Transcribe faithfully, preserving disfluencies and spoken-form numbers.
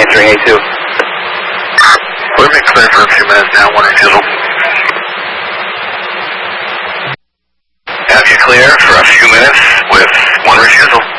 answering A two. We've been clear for a few minutes now, one refusal. Have you clear for a few minutes with one refusal.